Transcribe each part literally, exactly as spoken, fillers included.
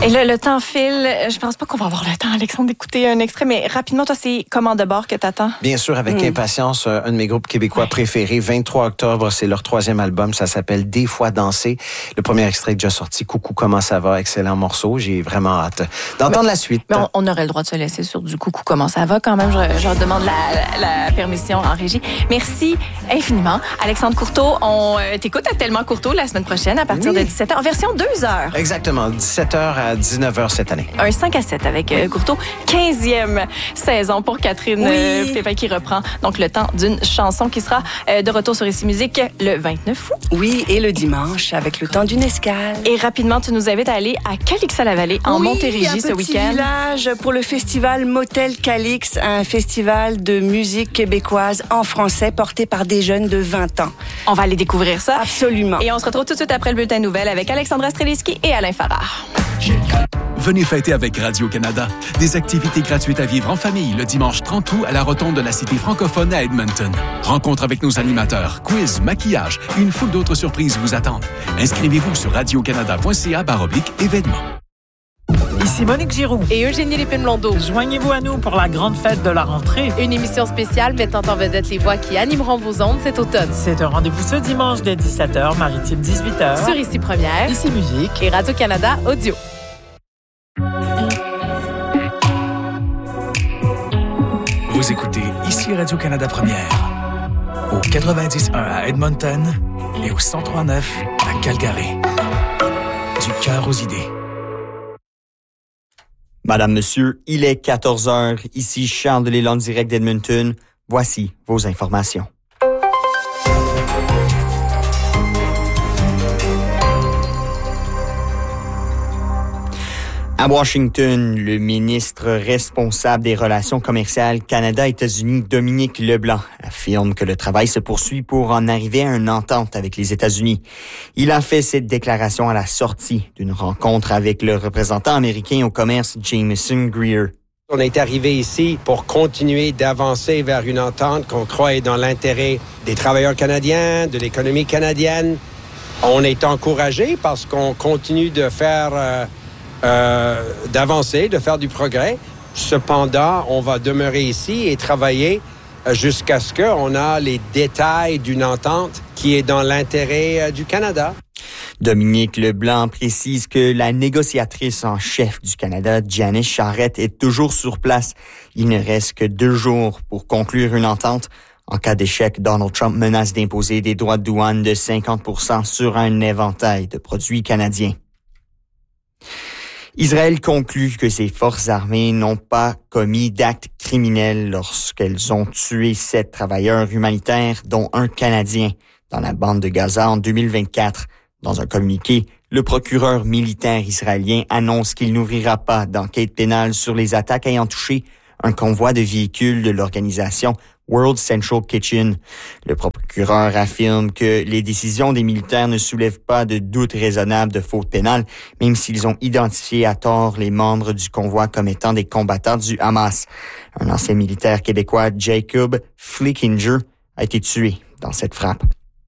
Et là, le temps file. Je pense pas qu'on va avoir le temps, Alexandre, d'écouter un extrait, mais rapidement, toi, c'est Commande de bord que t'attends? Bien sûr, avec mmh. impatience, un de mes groupes québécois ouais. préférés. vingt-trois octobre, c'est leur troisième album. Ça s'appelle Des fois danser. Le premier extrait est déjà sorti. Coucou, comment ça va? Excellent morceau. J'ai vraiment hâte d'entendre mais, la suite. Mais on, on aurait le droit de se laisser sur du coucou, comment ça va quand même. Je, je demande la, la, la permission en régie. Merci infiniment. Alexandre Courteau, on euh, t'écoute à Tellement Courteau la semaine prochaine à partir oui. de dix-sept heures en version deux heures. Exactement. dix-sept heures à dix-neuf heures cette année. Un cinq à sept avec euh, Courteau. quinzième saison pour Catherine oui. euh, Pépin qui reprend donc le temps d'une chanson qui sera euh, de retour sur Ici Musique le vingt-neuf août. Oui, et le dimanche avec le temps d'une escale. Et rapidement, tu nous invites à aller à Calixa-la-Vallée en oui, Montérégie ce week-end. Oui, un petit village pour le festival Motel Calix, un festival de musique québécoise en français porté par des jeunes de vingt ans. On va aller découvrir ça. Absolument. Et on se retrouve tout de suite après le bulletin de nouvelles avec Alexandra Streliski et Alain Farrar. Venez fêter avec Radio-Canada. Des activités gratuites à vivre en famille le dimanche trente août à la rotonde de la Cité francophone à Edmonton. Rencontre avec nos animateurs, quiz, maquillage, une foule d'autres surprises vous attendent. Inscrivez-vous sur radiocanada.ca baroblique événements. Ici Monique Giroux et Eugénie Lépine-Blondeau. Joignez-vous à nous pour la grande fête de la rentrée. Une émission spéciale mettant en vedette les voix qui animeront vos ondes cet automne. C'est un rendez-vous ce dimanche dès dix-sept heures, maritime dix-huit heures. Sur Ici Première, Ici Musique et Radio-Canada Audio. Vous écoutez Ici Radio-Canada Première, au quatre-vingt-dix point un à Edmonton et au cent trois point neuf à Calgary. Du cœur aux idées. Madame, Monsieur, il est quatorze heures. Ici Charles Delisle en direct d'Edmonton. Voici vos informations. À Washington, le ministre responsable des relations commerciales Canada-États-Unis, Dominique Leblanc, affirme que le travail se poursuit pour en arriver à une entente avec les États-Unis. Il a fait cette déclaration à la sortie d'une rencontre avec le représentant américain au commerce Jameson Greer. On est arrivé ici pour continuer d'avancer vers une entente qu'on croit est dans l'intérêt des travailleurs canadiens, de l'économie canadienne. On est encouragé parce qu'on continue de faire... Euh, Euh, d'avancer, de faire du progrès. Cependant, on va demeurer ici et travailler jusqu'à ce qu'on a les détails d'une entente qui est dans l'intérêt du Canada. Dominique Leblanc précise que la négociatrice en chef du Canada, Janice Charette, est toujours sur place. Il ne reste que deux jours pour conclure une entente. En cas d'échec, Donald Trump menace d'imposer des droits de douane de cinquante pour cent sur un éventail de produits canadiens. Israël conclut que ses forces armées n'ont pas commis d'actes criminels lorsqu'elles ont tué sept travailleurs humanitaires, dont un Canadien, dans la bande de Gaza en deux mille vingt-quatre. Dans un communiqué, le procureur militaire israélien annonce qu'il n'ouvrira pas d'enquête pénale sur les attaques ayant touché un convoi de véhicules de l'organisation World Central Kitchen. Le procureur affirme que les décisions des militaires ne soulèvent pas de doute raisonnable de faute pénale, même s'ils ont identifié à tort les membres du convoi comme étant des combattants du Hamas. Un ancien militaire québécois, Jacob Flickinger, a été tué dans cette frappe.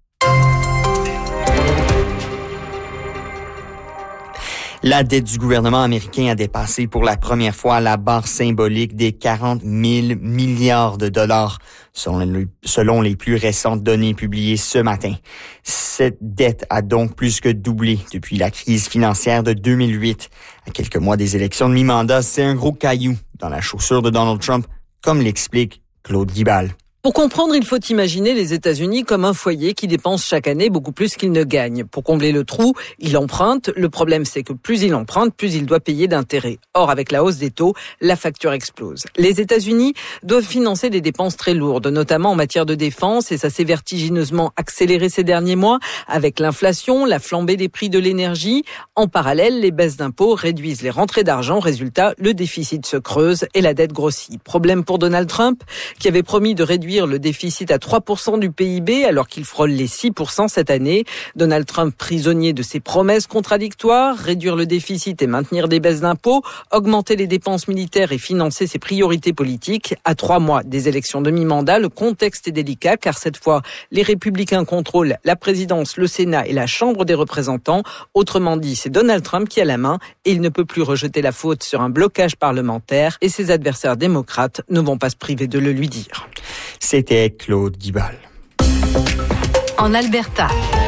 La dette du gouvernement américain a dépassé pour la première fois la barre symbolique des quarante mille milliards de dollars, selon les, selon les plus récentes données publiées ce matin. Cette dette a donc plus que doublé depuis la crise financière de deux mille huit. À quelques mois des élections de mi-mandat, c'est un gros caillou dans la chaussure de Donald Trump, comme l'explique Claude Guibal. Pour comprendre, il faut imaginer les États-Unis comme un foyer qui dépense chaque année beaucoup plus qu'il ne gagne. Pour combler le trou, il emprunte. Le problème, c'est que plus il emprunte, plus il doit payer d'intérêts. Or, avec la hausse des taux, la facture explose. Les États-Unis doivent financer des dépenses très lourdes, notamment en matière de défense, et ça s'est vertigineusement accéléré ces derniers mois avec l'inflation, la flambée des prix de l'énergie. En parallèle, les baisses d'impôts réduisent les rentrées d'argent. Résultat, le déficit se creuse et la dette grossit. Problème pour Donald Trump, qui avait promis de réduire réduire le déficit à trois pour cent du P I B alors qu'il frôle les six pour cent cette année. Donald Trump prisonnier de ses promesses contradictoires, réduire le déficit et maintenir des baisses d'impôts, augmenter les dépenses militaires et financer ses priorités politiques. À trois mois des élections de mi-mandat, le contexte est délicat car cette fois, les républicains contrôlent la présidence, le Sénat et la Chambre des représentants. Autrement dit, c'est Donald Trump qui a la main et il ne peut plus rejeter la faute sur un blocage parlementaire et ses adversaires démocrates ne vont pas se priver de le lui dire. C'était Claude Guibal. En Alberta.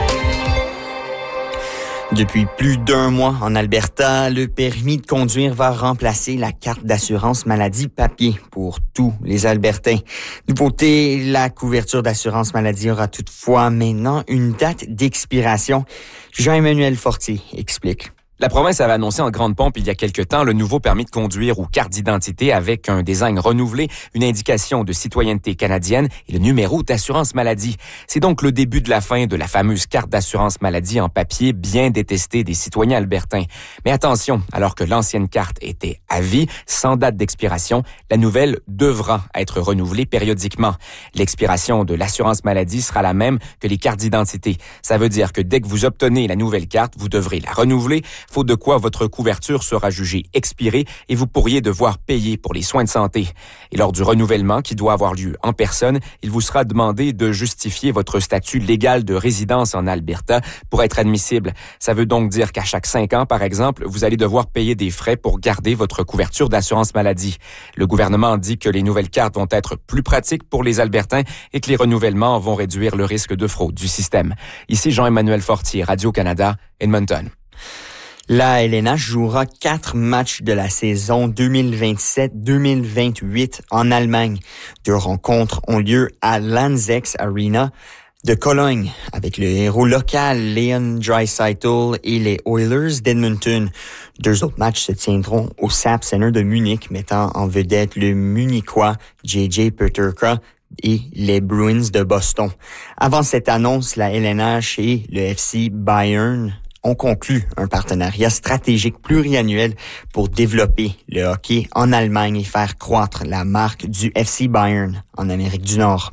Depuis plus d'un mois en Alberta, le permis de conduire va remplacer la carte d'assurance maladie papier pour tous les Albertains. Nouveauté, la couverture d'assurance maladie aura toutefois maintenant une date d'expiration. Jean-Emmanuel Fortier explique. La province avait annoncé en grande pompe il y a quelque temps le nouveau permis de conduire ou carte d'identité avec un design renouvelé, une indication de citoyenneté canadienne et le numéro d'assurance maladie. C'est donc le début de la fin de la fameuse carte d'assurance maladie en papier bien détestée des citoyens albertains. Mais attention, alors que l'ancienne carte était à vie, sans date d'expiration, la nouvelle devra être renouvelée périodiquement. L'expiration de l'assurance maladie sera la même que les cartes d'identité. Ça veut dire que dès que vous obtenez la nouvelle carte, vous devrez la renouveler, faute de quoi votre couverture sera jugée expirée et vous pourriez devoir payer pour les soins de santé. Et lors du renouvellement qui doit avoir lieu en personne, il vous sera demandé de justifier votre statut légal de résidence en Alberta pour être admissible. Ça veut donc dire qu'à chaque cinq ans, par exemple, vous allez devoir payer des frais pour garder votre couverture d'assurance maladie. Le gouvernement dit que les nouvelles cartes vont être plus pratiques pour les Albertains et que les renouvellements vont réduire le risque de fraude du système. Ici Jean-Emmanuel Fortier, Radio-Canada, Edmonton. La L N H jouera quatre matchs de la saison deux mille vingt-sept deux mille vingt-huit en Allemagne. Deux rencontres ont lieu à l'Annex Arena de Cologne avec le héros local Leon Draisaitl et les Oilers d'Edmonton. Deux autres matchs se tiendront au Saab Center de Munich, mettant en vedette le Munichois J J Peterka et les Bruins de Boston. Avant cette annonce, la L N H et le F C Bayern ont conclu un partenariat stratégique pluriannuel pour développer le hockey en Allemagne et faire croître la marque du F C Bayern en Amérique du Nord.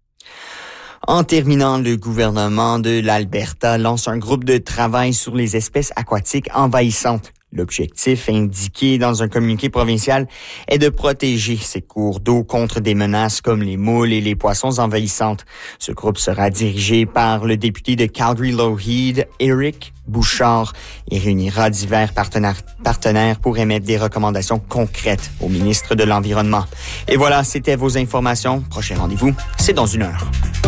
En terminant, le gouvernement de l'Alberta lance un groupe de travail sur les espèces aquatiques envahissantes. L'objectif, indiqué dans un communiqué provincial, est de protéger ces cours d'eau contre des menaces comme les moules et les poissons envahissantes. Ce groupe sera dirigé par le député de Calgary-Lougheed, Eric Bouchard, et réunira divers partenaires, partenaires pour émettre des recommandations concrètes au ministre de l'Environnement. Et voilà, c'était vos informations. Prochain rendez-vous, c'est dans une heure.